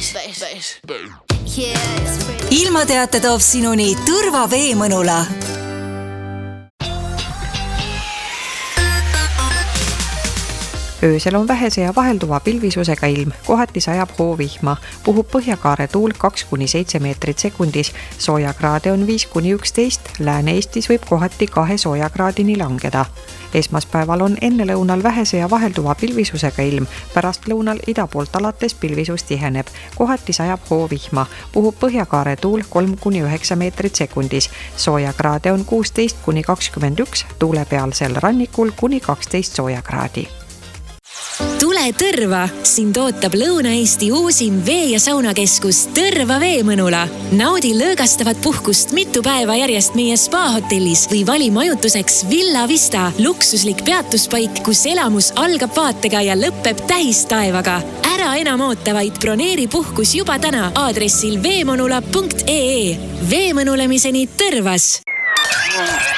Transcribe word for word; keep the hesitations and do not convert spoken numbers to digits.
Ilmateate toob sinuni Tõrva Veemõnula. Öösel on vähese ja vahelduva pilvisusega ilm, kohati sajab hoovihma, puhub põhjakaare tuul kaks kuni seitse meetrit sekundis, soojakraade on viis kuni üksteist, Lääne-Eestis võib kohati kahe soojakraadini langeda. Esmaspäeval on ennelõunal vähese ja vahelduva pilvisusega ilm, pärast lõunal ida poolt alates pilvisus tiheneb, kohati sajab hoovihma, puhub põhjakaare tuul kolm kuni üheksa meetrit sekundis, soojakraade on kuusteist kuni kakskümmend üks, tuulepealsel rannikul kuni kaksteist soojakraadi. Tule Tõrva! Sind ootab Lõuna-Eesti uusim vee- ja saunakeskus Tõrva Veemõnula. Naudi lõõgastavat puhkust mitu päeva järjest meie spa-hotellis või vali majutuseks Villa Vista, luksuslik peatuspaik, kus elamus algab vaatega ja lõppeb tähistaevaga. Ära enam oota, vaid broneeri puhkus juba täna aadressil veemõnula punkt ee. Veemõnulemiseni Tõrvas!